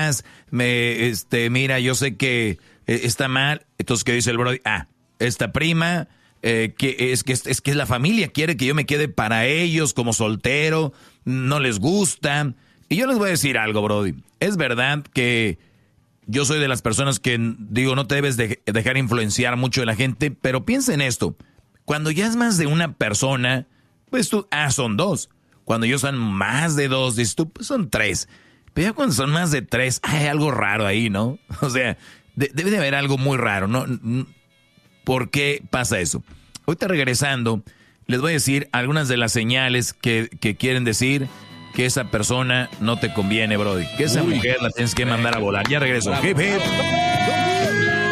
más, mira, yo sé que está mal. Entonces, ¿qué dice el brody? Esta prima, que es la familia, quiere que yo me quede para ellos como soltero, no les gusta. Y yo les voy a decir algo, brody. Es verdad que yo soy de las personas que digo, no te debes dejar influenciar mucho de la gente, pero piensa en esto. Cuando ya es más de una persona, pues tú, son 2. Cuando yo son más de 2, dices tú, pues son 3. Pero ya cuando son más de 3, hay algo raro ahí, ¿no? O sea, debe de haber algo muy raro, ¿no? ¿Por qué pasa eso? Ahorita regresando, les voy a decir algunas de las señales que quieren decir que esa persona no te conviene, brody. Que esa mujer la tienes que mandar a volar. Ya regreso. Hip, hip.